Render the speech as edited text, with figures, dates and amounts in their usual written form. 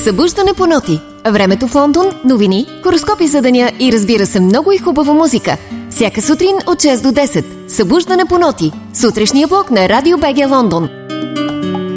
Събуждане по ноти. Времето в Лондон, новини, хороскопи за деня и разбира се много и хубава музика. Всяка сутрин от 6 до 10. Събуждане по ноти. Сутрешния блок на Радио БГ Лондон.